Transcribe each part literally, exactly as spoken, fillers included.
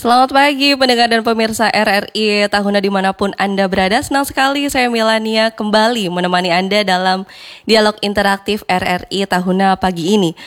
Selamat pagi pendengar dan pemirsa R R I Tahuna dimanapun Anda berada. Senang sekali saya Melania kembali menemani Anda dalam dialog interaktif R R I Tahuna pagi ini.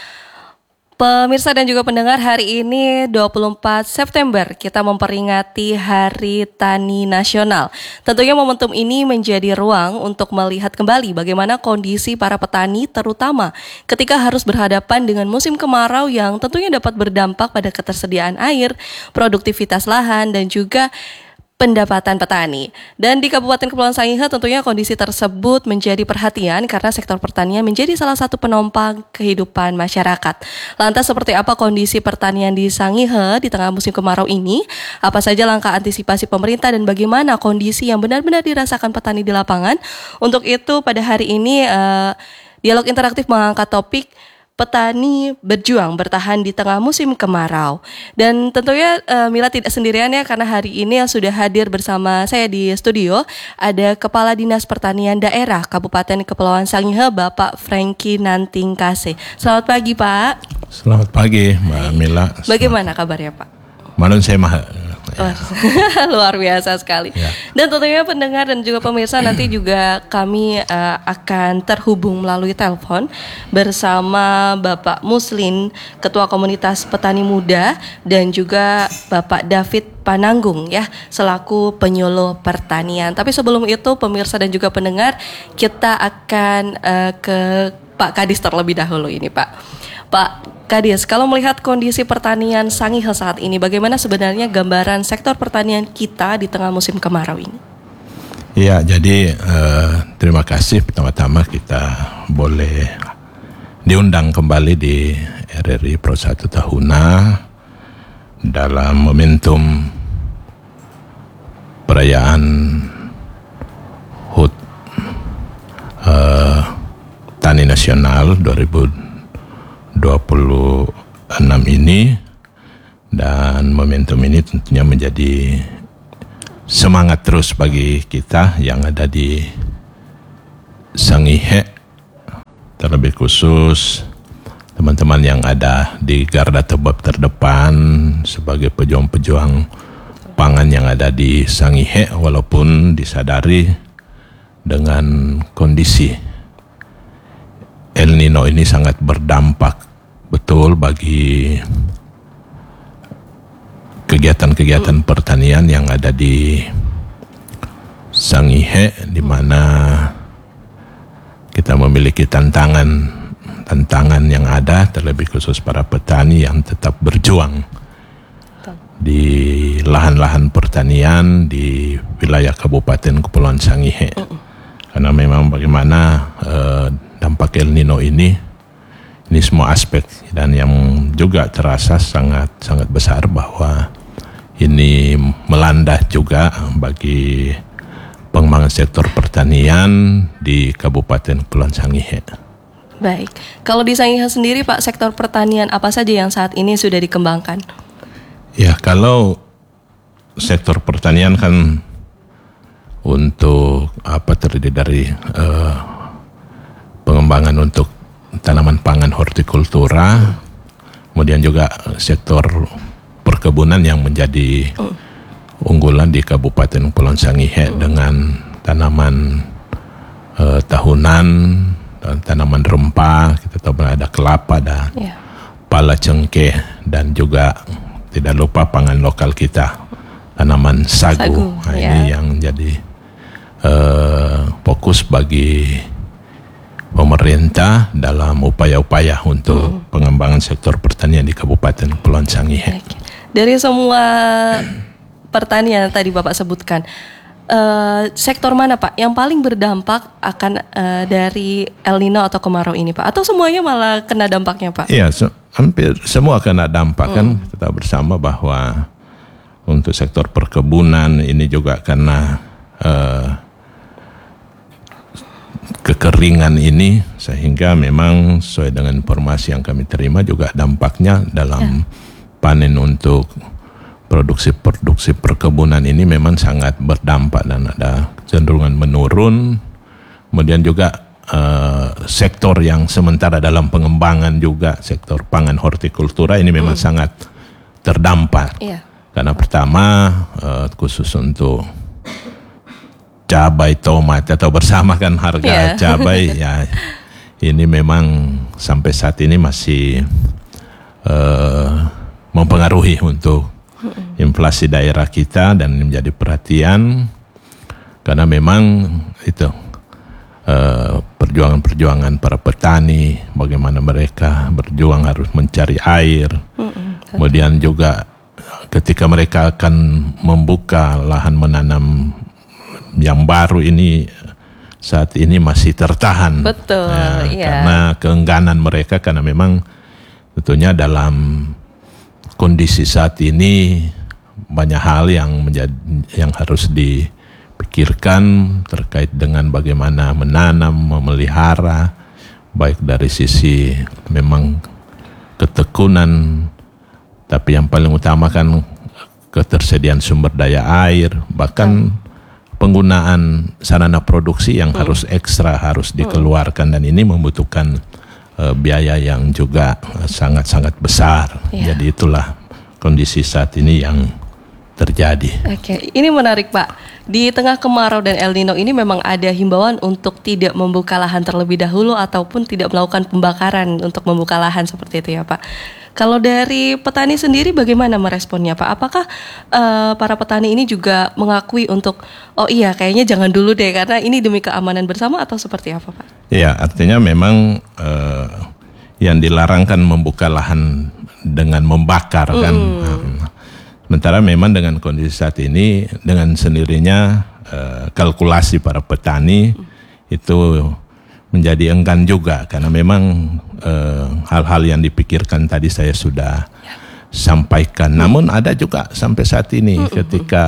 Pemirsa dan juga pendengar, hari ini dua puluh empat September kita memperingati Hari Tani Nasional. Tentunya momentum ini menjadi ruang untuk melihat kembali bagaimana kondisi para petani, terutama ketika harus berhadapan dengan musim kemarau yang tentunya dapat berdampak pada ketersediaan air, produktivitas lahan, dan juga pendapatan petani. Dan di Kabupaten Kepulauan Sangihe tentunya kondisi tersebut menjadi perhatian karena sektor pertanian menjadi salah satu penopang kehidupan masyarakat. Lantas seperti apa kondisi pertanian di Sangihe di tengah musim kemarau ini? Apa saja langkah antisipasi pemerintah dan bagaimana kondisi yang benar-benar dirasakan petani di lapangan? Untuk itu pada hari ini uh, dialog interaktif mengangkat topik petani berjuang bertahan di tengah musim kemarau. Dan tentunya uh, Mila tidak sendirian ya, karena hari ini yang sudah hadir bersama saya di studio ada Kepala Dinas Pertanian Daerah Kabupaten Kepulauan Sangihe, Bapak Franky Nantingkase. Selamat pagi Pak. Selamat pagi Mbak Mila. Bagaimana kabarnya Pak? Malun saya mah. Ya. Luar biasa sekali. Ya. Dan tentunya pendengar dan juga pemirsa nanti juga kami uh, akan terhubung melalui telepon bersama Bapak Muslin, Ketua Komunitas Petani Muda, dan juga Bapak David Pananggung ya, selaku penyuluh pertanian. Tapi sebelum itu pemirsa dan juga pendengar, kita akan uh, ke Pak Kadis terlebih dahulu ini Pak. Pak Kadis, kalau melihat kondisi pertanian Sangihe saat ini, bagaimana sebenarnya gambaran sektor pertanian kita di tengah musim kemarau ini? Ya, jadi eh, terima kasih pertama-tama kita boleh diundang kembali di R R I Pro satu Tahuna dalam momentum perayaan H U T eh, Tani Nasional dua ribu dua puluh enam ini, dan momentum ini tentunya menjadi semangat terus bagi kita yang ada di Sangihe, terlebih khusus teman-teman yang ada di garda terdepan sebagai pejuang-pejuang pangan yang ada di Sangihe, walaupun disadari dengan kondisi El Nino ini sangat berdampak betul bagi kegiatan-kegiatan pertanian yang ada di Sangihe, di mana kita memiliki tantangan tantangan yang ada, terlebih khusus para petani yang tetap berjuang di lahan-lahan pertanian di wilayah Kabupaten Kepulauan Sangihe. Karena memang bagaimana eh, dampak El Nino ini Ini semua aspek, dan yang juga terasa sangat sangat besar bahwa ini melanda juga bagi pengembangan sektor pertanian di Kabupaten Kepulauan Sangihe. Baik, kalau di Sangihe sendiri Pak, sektor pertanian apa saja yang saat ini sudah dikembangkan? Ya, kalau sektor pertanian kan untuk apa terdiri dari uh, pengembangan untuk tanaman pangan hortikultura, kemudian juga sektor perkebunan yang menjadi unggulan di Kabupaten Kepulauan Sangihe dengan tanaman eh, tahunan dan tanaman rempah. Kita tahu ada kelapa dan yeah. pala cengkeh, dan juga tidak lupa pangan lokal kita, tanaman sagu. sagu nah, yeah. Ini yang jadi eh, fokus bagi pemerintah dalam upaya-upaya untuk hmm. pengembangan sektor pertanian di Kabupaten Kepulauan Sangihe. Dari semua pertanian yang tadi Bapak sebutkan, uh, sektor mana Pak yang paling berdampak akan uh, dari El Nino atau kemarau ini Pak? Atau semuanya malah kena dampaknya Pak? Iya, se- hampir semua kena dampak. hmm. Kan kita bersama bahwa untuk sektor perkebunan ini juga karena uh, kekeringan ini, sehingga memang sesuai dengan informasi yang kami terima juga dampaknya dalam ya. panen untuk produksi-produksi perkebunan ini memang sangat berdampak dan ada cenderungan menurun. Kemudian juga uh, sektor yang sementara dalam pengembangan juga sektor pangan hortikultura ini memang hmm. sangat terdampak. Ya. Karena pertama uh, khusus untuk cabai, tomat atau bersama kan harga yeah. cabai ya ini memang sampai saat ini masih uh, mempengaruhi untuk inflasi daerah kita dan menjadi perhatian karena memang itu uh, perjuangan-perjuangan para petani, bagaimana mereka berjuang harus mencari air, kemudian juga ketika mereka akan membuka lahan menanam yang baru ini saat ini masih tertahan. Betul, ya, iya. Karena keengganan mereka karena memang tentunya dalam kondisi saat ini banyak hal yang menjadi yang harus dipikirkan terkait dengan bagaimana menanam, memelihara, baik dari sisi memang ketekunan, tapi yang paling utama kan ketersediaan sumber daya air, bahkan penggunaan sarana produksi yang hmm. harus ekstra harus dikeluarkan dan ini membutuhkan uh, biaya yang juga sangat-sangat besar. Yeah. Jadi itulah kondisi saat ini yang terjadi. Oke, ini menarik Pak. Di tengah kemarau dan El Nino ini memang ada himbauan untuk tidak membuka lahan terlebih dahulu ataupun tidak melakukan pembakaran untuk membuka lahan seperti itu ya Pak. Kalau dari petani sendiri bagaimana meresponnya Pak? Apakah uh, para petani ini juga mengakui untuk oh iya kayaknya jangan dulu deh karena ini demi keamanan bersama atau seperti apa Pak? Iya, artinya memang uh, yang dilarang kan membuka lahan dengan membakar kan. Hmm. Sementara memang dengan kondisi saat ini dengan sendirinya uh, kalkulasi para petani hmm. itu menjadi enggan juga karena memang uh, hal-hal yang dipikirkan tadi saya sudah ya. sampaikan. Namun ada juga sampai saat ini mm-hmm. ketika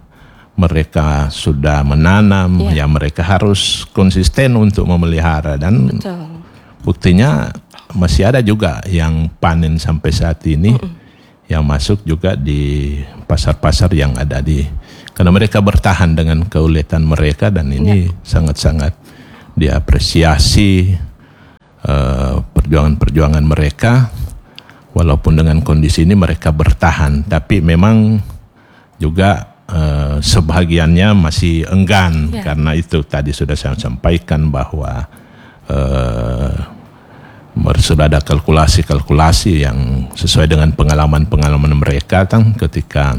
mereka sudah menanam, ya. ya mereka harus konsisten untuk memelihara dan Betul. buktinya masih ada juga yang panen sampai saat ini, mm-hmm. yang masuk juga di pasar-pasar yang ada di, karena mereka bertahan dengan keuletan mereka dan ini ya. sangat-sangat diapresiasi uh, perjuangan-perjuangan mereka walaupun dengan kondisi ini mereka bertahan tapi memang juga uh, sebahagiannya masih enggan ya. karena itu tadi sudah saya sampaikan bahwa uh, sudah ada kalkulasi-kalkulasi yang sesuai dengan pengalaman-pengalaman mereka kan ketika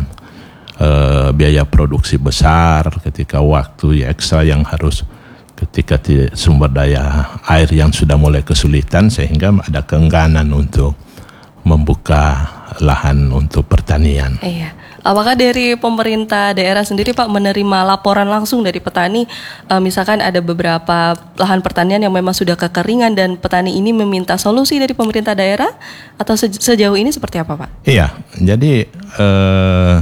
uh, biaya produksi besar, ketika waktu ekstra yang harus ketika sumber daya air yang sudah mulai kesulitan sehingga ada keengganan untuk membuka lahan untuk pertanian. Iya. Apakah dari pemerintah daerah sendiri Pak menerima laporan langsung dari petani, uh, misalkan ada beberapa lahan pertanian yang memang sudah kekeringan dan petani ini meminta solusi dari pemerintah daerah atau se- sejauh ini seperti apa Pak? Iya, jadi uh,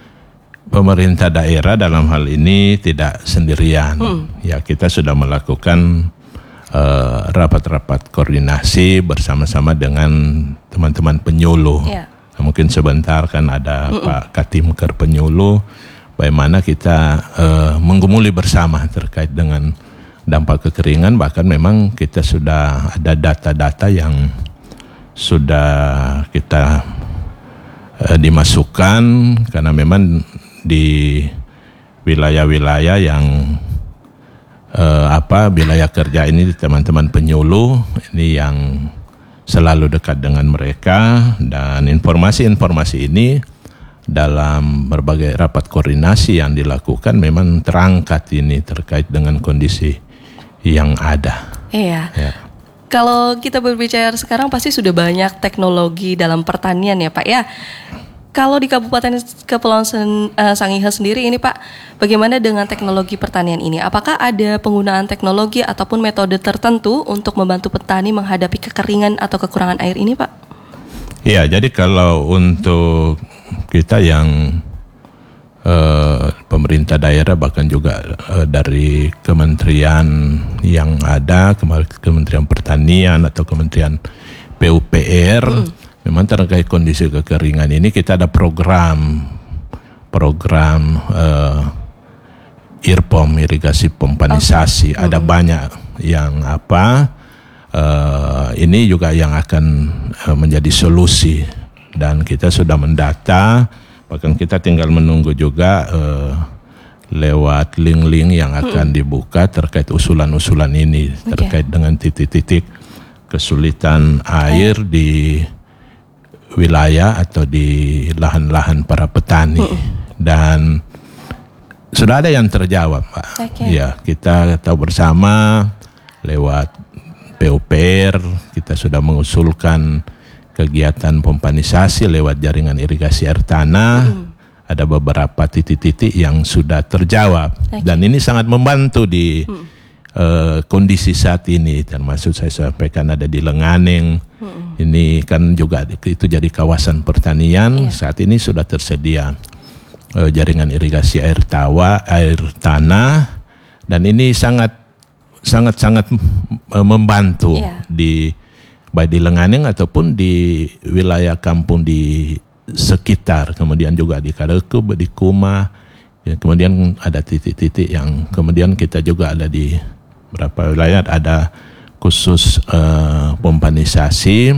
pemerintah daerah dalam hal ini tidak sendirian. Hmm. Ya, kita sudah melakukan uh, rapat-rapat koordinasi bersama-sama dengan teman-teman penyuluh. Yeah. Mungkin sebentar kan ada Mm-mm. Pak Katimker penyuluh, bagaimana kita uh, menggumuli bersama terkait dengan dampak kekeringan. Bahkan memang kita sudah ada data-data yang sudah kita uh, dimasukkan karena memang di wilayah-wilayah yang eh, apa wilayah kerja ini teman-teman penyuluh ini yang selalu dekat dengan mereka dan informasi-informasi ini dalam berbagai rapat koordinasi yang dilakukan memang terangkat ini terkait dengan kondisi yang ada. Iya. Ya. Kalau kita berbicara sekarang pasti sudah banyak teknologi dalam pertanian ya Pak ya. Kalau di Kabupaten Kepulauan Sen, uh, Sangihe sendiri ini Pak, bagaimana dengan teknologi pertanian ini? Apakah ada penggunaan teknologi ataupun metode tertentu untuk membantu petani menghadapi kekeringan atau kekurangan air ini Pak? Iya, jadi kalau untuk kita yang uh, pemerintah daerah bahkan juga uh, dari kementerian yang ada, Kementerian Pertanian atau Kementerian P U P R, hmm. memang terkait kondisi kekeringan ini kita ada program program uh, I R P O M, irigasi pompanisasi, okay. ada hmm. banyak yang apa uh, ini juga yang akan uh, menjadi solusi dan kita sudah mendata Bahkan kita tinggal menunggu juga uh, lewat link-link yang akan hmm. dibuka terkait usulan-usulan ini, okay. terkait dengan titik-titik kesulitan air eh. di wilayah atau di lahan-lahan para petani. Hmm. Dan sudah ada yang terjawab, Pak. Okay. Ya, kita tahu bersama lewat P U P R kita sudah mengusulkan kegiatan pompanisasi lewat jaringan irigasi air tanah. Mm. Ada beberapa titik-titik yang sudah terjawab. Okay. Dan ini sangat membantu di mm. uh, kondisi saat ini. Termasuk saya sampaikan ada di Lenganeng. Mm. Ini kan juga itu jadi kawasan pertanian. Yeah. Saat ini sudah tersedia uh, jaringan irigasi air tawa, air tanah. Dan ini sangat sangat-sangat uh, membantu yeah. di baik di Lenganeng ataupun di wilayah kampung di sekitar, kemudian juga di Kalekub, di Kuma, ya, kemudian ada titik-titik yang kemudian kita juga ada di beberapa wilayah ada khusus uh, pompanisasi.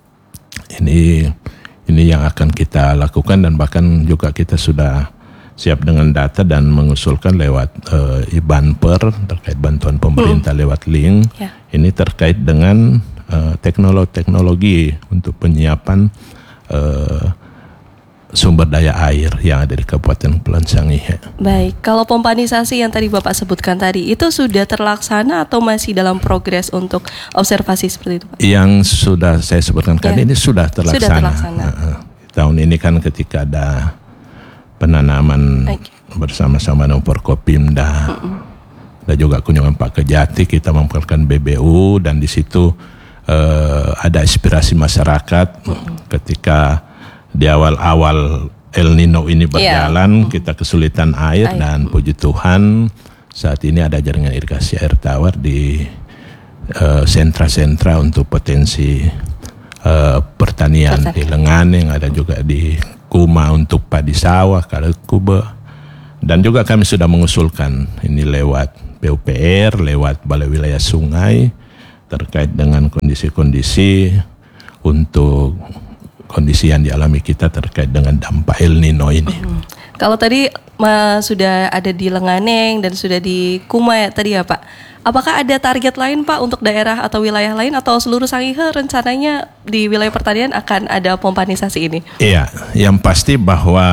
Ini ini yang akan kita lakukan dan bahkan juga kita sudah siap dengan data dan mengusulkan lewat uh, Banper terkait bantuan pemerintah hmm. lewat link. Yeah. Ini terkait dengan uh, teknologi-teknologi untuk penyiapan uh, sumber daya air yang ada di Kabupaten Kepulauan Sangihe. Baik, kalau pompanisasi yang tadi Bapak sebutkan tadi itu sudah terlaksana atau masih dalam progres untuk observasi seperti itu, Pak? Yang sudah saya sebutkan kan ya. Ini sudah terlaksana. Sudah terlaksana. Nah, tahun ini kan ketika ada penanaman okay. bersama-sama dengan Forkopimda, mm-mm. dan juga kunjungan Pak Kejati, kita memperkenalkan B B U dan di situ uh, ada aspirasi masyarakat mm-mm. ketika di awal-awal El Nino ini berjalan, yeah. kita kesulitan air, air dan puji Tuhan saat ini ada jaringan irigasi air tawar di uh, sentra-sentra untuk potensi uh, pertanian. Pertanian di Lenganeng, ada juga di Kuma untuk padi sawah, Kalekub, dan juga kami sudah mengusulkan ini lewat P U P R, lewat Balai Wilayah Sungai terkait dengan kondisi-kondisi untuk kondisi yang dialami kita terkait dengan dampak El Nino ini. Hmm. Kalau tadi ma, sudah ada di Lenganeng dan sudah di Kuma ya, tadi ya Pak. Apakah ada target lain Pak untuk daerah atau wilayah lain atau seluruh Sangihe rencananya di wilayah pertanian akan ada pompanisasi ini? Iya, yang pasti bahwa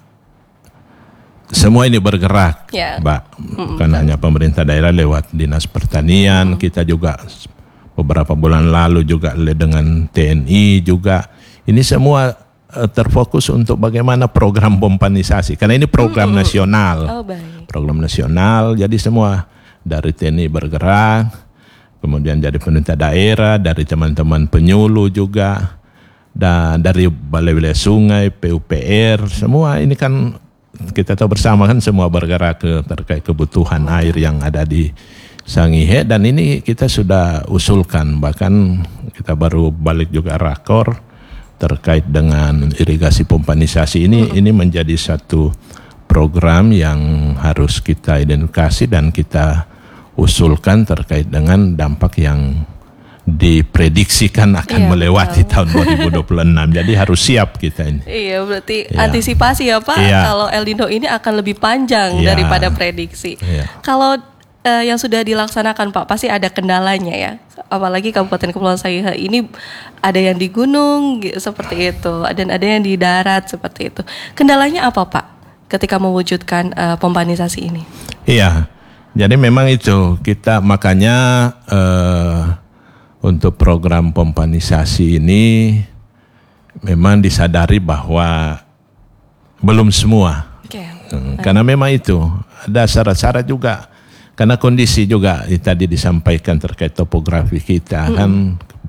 semua ini bergerak, ya. Mbak. Bukan mm-hmm. hanya pemerintah daerah lewat Dinas Pertanian, mm-hmm. kita juga beberapa bulan lalu juga dengan T N I juga. Ini semua uh, terfokus untuk bagaimana program pompanisasi. Karena ini program hmm. nasional. Oh, baik. Program nasional, jadi semua dari T N I bergerak, kemudian dari pemerintah daerah, dari teman-teman penyuluh juga, dan dari Balai Wilayah Sungai, P U P R, semua ini kan kita tahu bersama kan semua bergerak ke terkait kebutuhan oh. air yang ada di Sangihe, dan ini kita sudah usulkan, bahkan kita baru balik juga rakor terkait dengan irigasi pompanisasi ini, hmm. ini menjadi satu program yang harus kita identifikasi dan kita usulkan terkait dengan dampak yang diprediksikan akan iya, melewati betul. tahun dua ribu dua puluh enam. Jadi harus siap kita ini. Iya, berarti ya. antisipasi ya Pak, iya. kalau El Nino ini akan lebih panjang iya. daripada prediksi. Iya. Kalau uh, yang sudah dilaksanakan Pak, pasti ada kendalanya ya. Apalagi Kabupaten Kepulauan Sangihe ini ada yang di gunung seperti itu, dan ada yang di darat seperti itu. Kendalanya apa Pak ketika mewujudkan uh, pompanisasi ini? Iya, jadi memang itu kita makanya uh, untuk program pompanisasi ini memang disadari bahwa belum semua, okay. hmm, karena memang itu ada syarat-syarat juga. Karena kondisi juga tadi disampaikan terkait topografi kita hmm. kan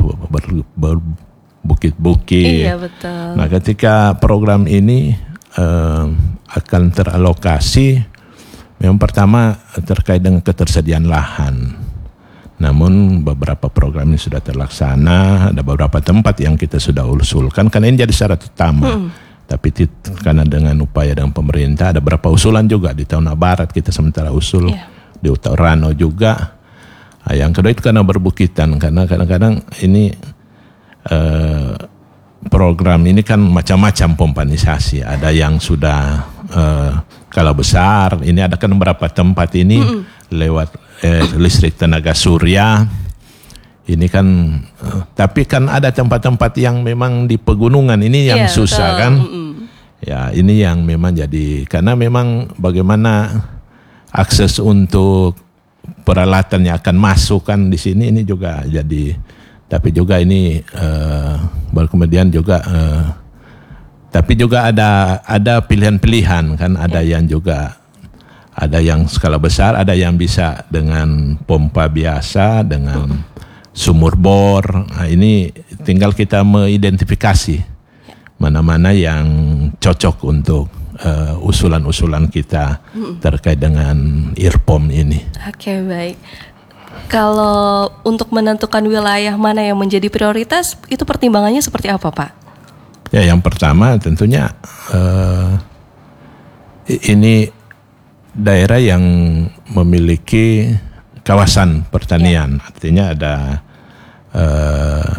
berbukit-bukit. Iya betul. Nah ketika program ini eh, akan teralokasi, yang pertama terkait dengan ketersediaan lahan. Namun beberapa program ini sudah terlaksana, ada beberapa tempat yang kita sudah usulkan karena ini jadi syarat utama. Hmm. Tapi karena dengan upaya dengan pemerintah ada beberapa usulan juga di Tauna Barat kita sementara usul. Yeah. Di Utarano juga. Nah, yang kedua itu karena berbukitan, karena kadang-kadang ini eh, program ini kan macam-macam pompanisasi. Ada yang sudah uh, skala besar. Ini ada kan beberapa tempat ini mm-mm. lewat eh, listrik tenaga surya. Ini kan, uh, tapi kan ada tempat-tempat yang memang di pegunungan ini yang yeah, susah betul. Kan. Mm-mm. Ya ini yang memang jadi, karena memang bagaimana akses untuk peralatan yang akan masuk kan di sini ini juga jadi, tapi juga ini uh, baru kemudian juga, uh, tapi juga ada ada pilihan-pilihan kan, ada yang juga ada yang skala besar, ada yang bisa dengan pompa biasa, dengan sumur bor. Nah, ini tinggal kita mengidentifikasi mana-mana yang cocok untuk uh, usulan-usulan kita mm. terkait dengan IRPOM ini. Oke, baik. Kalau untuk menentukan wilayah mana yang menjadi prioritas, itu pertimbangannya seperti apa, Pak? Ya, yang pertama tentunya uh, ini daerah yang memiliki kawasan pertanian, ya. Artinya ada uh,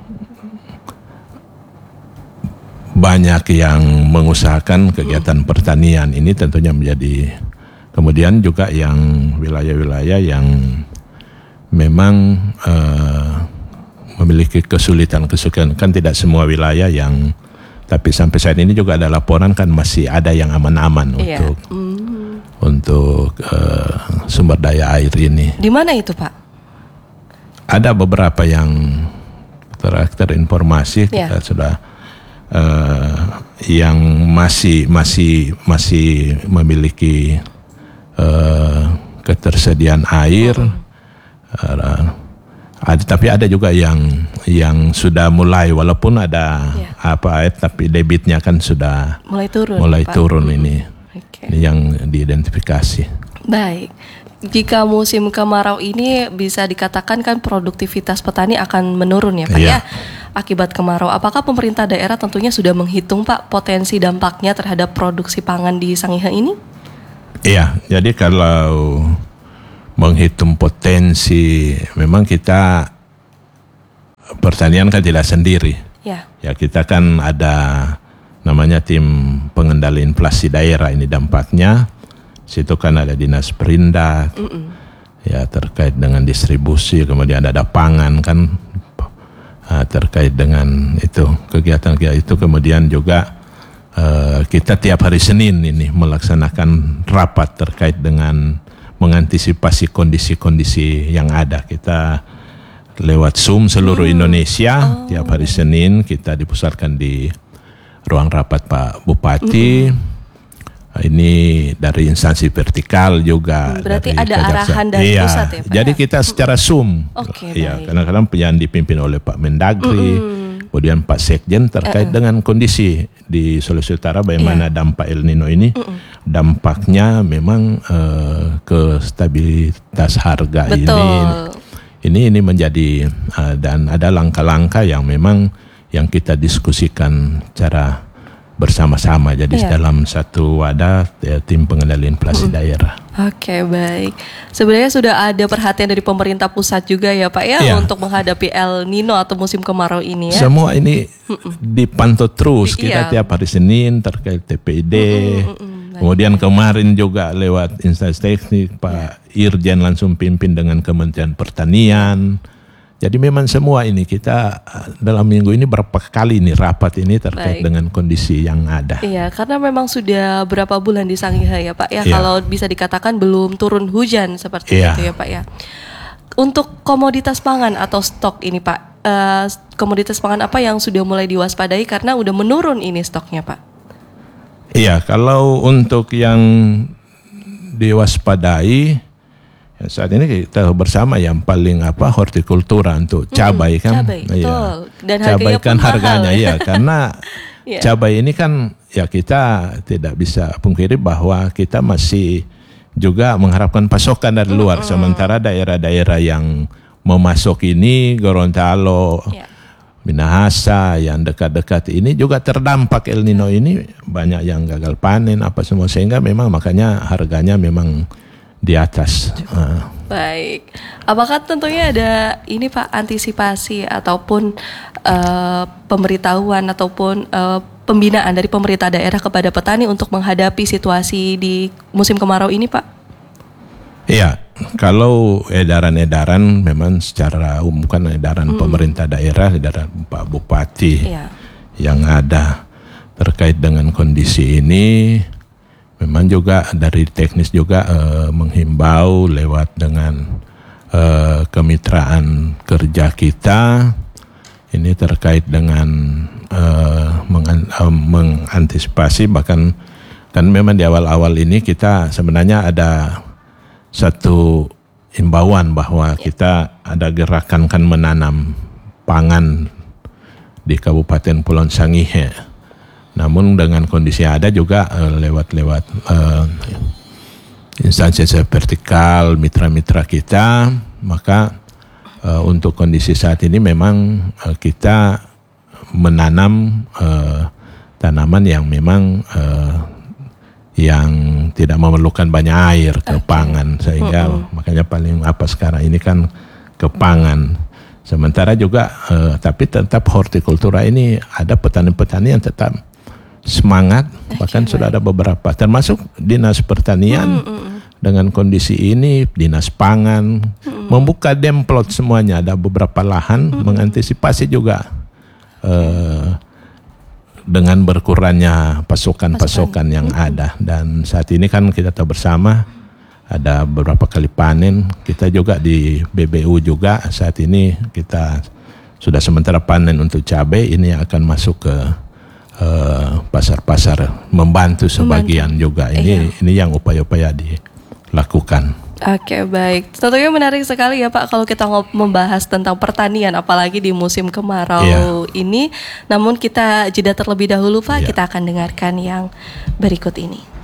banyak yang mengusahakan kegiatan pertanian. Ini tentunya menjadi, kemudian juga yang wilayah-wilayah yang memang uh, memiliki kesulitan-kesulitan, kan tidak semua wilayah yang, tapi sampai saat ini juga ada laporan kan masih ada yang aman-aman yeah. untuk mm. untuk uh, sumber daya air ini. Di mana itu, Pak? Ada beberapa yang terakhir informasi yeah. kita sudah Uh, yang masih masih masih memiliki uh, ketersediaan air, uh, ada, tapi ada juga yang yang sudah mulai, walaupun ada yeah. apa air, tapi debitnya kan sudah mulai turun. Mulai Pak. turun ini, okay. Ini yang diidentifikasi. Baik. Jika musim kemarau ini bisa dikatakan kan produktivitas petani akan menurun ya Pak yeah. ya, akibat kemarau. Apakah pemerintah daerah tentunya sudah menghitung Pak potensi dampaknya terhadap produksi pangan di Sangihe ini? Iya, jadi kalau menghitung potensi, memang kita pertanian kan tidak sendiri. Ya. Ya kita kan ada namanya tim pengendali inflasi daerah, ini dampaknya. Situ kan ada dinas perindak, Mm-mm. ya terkait dengan distribusi, kemudian ada pangan kan uh, terkait dengan itu kegiatan-kegiatan itu, kemudian juga uh, kita tiap hari Senin ini melaksanakan rapat terkait dengan mengantisipasi kondisi-kondisi yang ada. Kita lewat Zoom seluruh mm. Indonesia, oh. tiap hari Senin kita dipusatkan di ruang rapat Pak Bupati. Mm. Ini dari instansi vertikal juga. Berarti dari ada kejaksaan. Arahan dari iya, pusat ya Pak? Jadi kita secara Zoom. Okay, iya, kadang-kadang yang dipimpin oleh Pak Mendagri, mm-hmm. kemudian Pak Sekjen terkait uh-uh. dengan kondisi di Sulawesi Utara, bagaimana yeah. dampak El Nino ini. Mm-mm. Dampaknya memang uh, ke stabilitas harga. Betul. ini. Ini ini menjadi uh, dan ada langkah-langkah yang memang yang kita diskusikan cara bersama-sama, jadi yeah. dalam satu wadah ya, tim pengendali inflasi mm. daerah. Oke, okay, baik. Sebenarnya sudah ada perhatian dari pemerintah pusat juga ya Pak ya yeah. untuk menghadapi El Nino atau musim kemarau ini ya. Semua ini Mm-mm. dipantau terus Di, kita iya. tiap hari Senin terkait T P I D. Mm-mm. Kemudian kemarin juga lewat instansi teknik Pak yeah. Irjen langsung pimpin dengan Kementerian Pertanian. Jadi memang semua ini kita dalam minggu ini berapa kali nih rapat ini terkait Baik. dengan kondisi yang ada. Iya, karena memang sudah berapa bulan di Sangihe ya Pak ya, iya. kalau bisa dikatakan belum turun hujan seperti iya. itu ya Pak ya. Untuk komoditas pangan atau stok ini Pak, uh, komoditas pangan apa yang sudah mulai diwaspadai karena udah menurun ini stoknya Pak? Iya, kalau untuk yang diwaspadai saat ini kita bersama yang paling apa hortikultura untuk cabai hmm, kan, cabai, ya. Dan cabai harganya kan harganya mahal. ya karena yeah. cabai ini kan ya kita tidak bisa pungkiri bahwa kita masih juga mengharapkan pasokan dari luar, mm-hmm. sementara daerah-daerah yang memasok ini Gorontalo, yeah. Minahasa yang dekat-dekat ini juga terdampak El Nino ini, banyak yang gagal panen apa semua, sehingga memang makanya harganya memang di atas. Uh. Baik, apakah tentunya ada ini Pak antisipasi ataupun uh, pemberitahuan ataupun uh, pembinaan dari pemerintah daerah kepada petani untuk menghadapi situasi di musim kemarau ini Pak? Iya, kalau edaran-edaran memang secara umum kan edaran hmm. pemerintah daerah, edaran Pak Bupati iya. yang ada terkait dengan kondisi ini. Memang juga dari teknis juga eh, menghimbau lewat dengan eh, kemitraan kerja kita ini terkait dengan eh, mengan, eh, mengantisipasi, bahkan kan memang di awal-awal ini kita sebenarnya ada satu himbauan bahwa kita ada gerakan kan menanam pangan di Kabupaten Pulau Sangihe. Namun dengan kondisi ada juga uh, lewat-lewat uh, instansi vertikal, mitra-mitra kita, maka uh, untuk kondisi saat ini memang uh, kita menanam uh, tanaman yang memang uh, yang tidak memerlukan banyak air ke okay. pangan, sehingga uh-uh. makanya paling apa sekarang ini kan ke pangan. Sementara juga uh, tapi tetap hortikultura ini ada petani-petani yang tetap semangat, bahkan okay, sudah baik. Ada beberapa termasuk Dinas Pertanian mm, mm, dengan kondisi ini, Dinas Pangan mm, membuka demplot semuanya, ada beberapa lahan mm, mengantisipasi juga uh, dengan berkurangnya pasokan-pasokan yang mm, ada. Dan saat ini kan kita tahu bersama ada beberapa kali panen, kita juga di B B U juga saat ini kita sudah sementara panen untuk cabai, ini akan masuk ke Uh, pasar-pasar, membantu sebagian membantu. juga. Ini iya. ini yang upaya-upaya dilakukan. Oke, baik. Tentunya menarik sekali ya Pak kalau kita membahas tentang pertanian, apalagi di musim kemarau iya. ini. Namun kita jeda terlebih dahulu Pak, iya. kita akan dengarkan yang berikut ini.